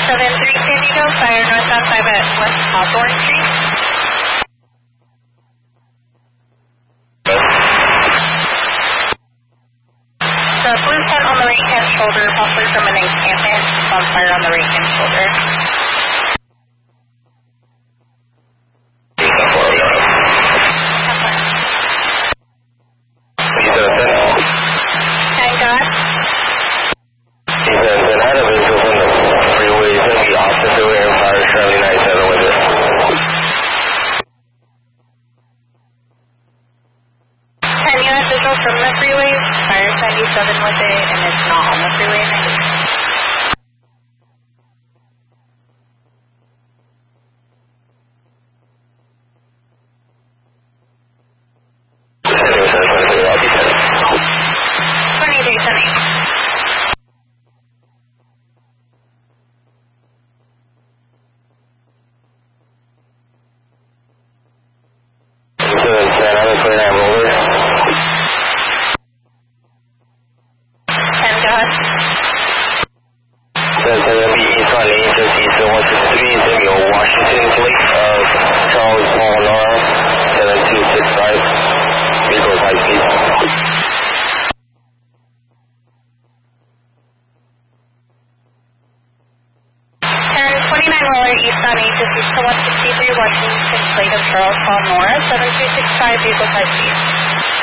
973 San Diego, fire northbound 5 at West Hawthorne Street. The blue tent on the right-hand shoulder, possibly from an encampment, on fire on the right-hand shoulder. From the freeway, fire 97 with it, and it's not on the freeway. Washington Plate of Charles Paul Nora, 7265, vehicles high speed. 1029 Roller east on 850 to 163 Washington Plate of Charles Paul Nora, 7265, vehicles high speed.